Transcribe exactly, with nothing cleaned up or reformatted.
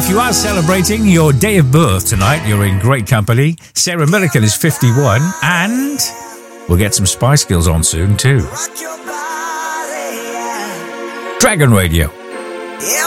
If you are celebrating your day of birth tonight, you're in great company. Sarah Millican is fifty-one, and we'll get some Spice Girls on soon too. Dragon Radio.